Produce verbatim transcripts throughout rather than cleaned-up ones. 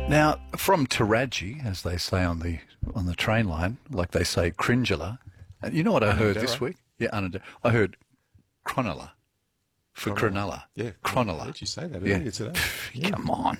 Now, from Taraji, as they say on the on the train line, like they say Cringula, and you know what I heard this week? Yeah, Unade- I heard Cronulla for Cronulla. Yeah, Cronulla. I heard you say that Yeah. earlier today. Come on.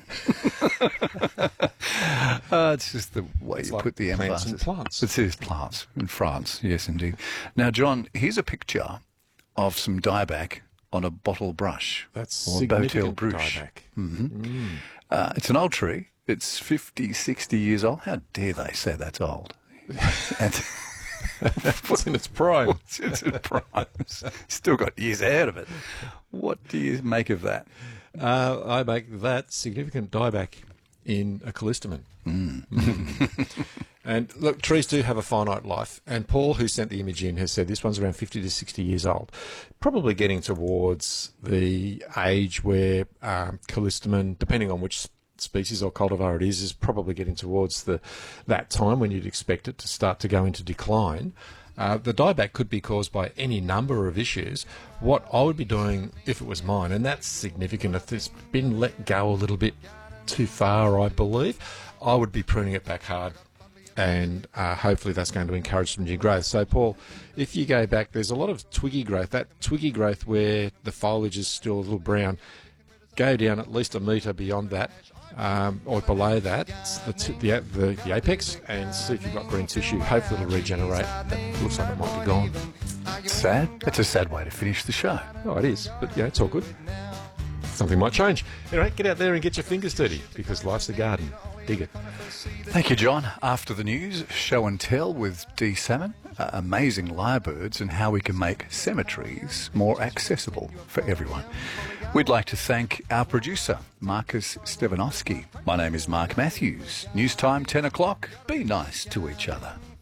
uh, it's just the way It's you like put the plants emphasis. and plants. It is plants in France, yes, indeed. Now, John, here's a picture of some dieback on a bottle brush. That's or significant Botel Bruche. dieback. Mm-hmm. Uh, it's an old tree. It's fifty, sixty years old. How dare they say that's old? And It's in its prime. it's in its prime. Still got years ahead of it. What do you make of that? Uh, I make that significant dieback in a callistemon. Mm. Mm. And look, trees do have a finite life. And Paul, who sent the image in, has said this one's around fifty to sixty years old. Probably getting towards the age where um, callistemon, depending on which species or cultivar it is, is probably getting towards the that time when you'd expect it to start to go into decline. Uh, the dieback could be caused by any number of issues. What I would be doing if it was mine, and that's significant, if it's been let go a little bit too far, I believe, I would be pruning it back hard. And uh, hopefully that's going to encourage some new growth. So, Paul, if you go back, there's a lot of twiggy growth. That twiggy growth where the foliage is still a little brown, go down at least a metre beyond that, um, or below that, the, t- the, the, the apex, and see if you've got green tissue. Hopefully it'll regenerate. It looks like it might be gone. Sad? That's a sad way to finish the show. Oh, it is. But, yeah, it's all good. Something might change. Anyway, get out there and get your fingers dirty, because life's a garden. Dig it. Thank you, John. After the news, show and tell with D. Salmon, uh, amazing lyrebirds and how we can make cemeteries more accessible for everyone. We'd like to thank our producer, Marcus Stevanovsky. My name is Mark Matthews. News time, ten o'clock. Be nice to each other.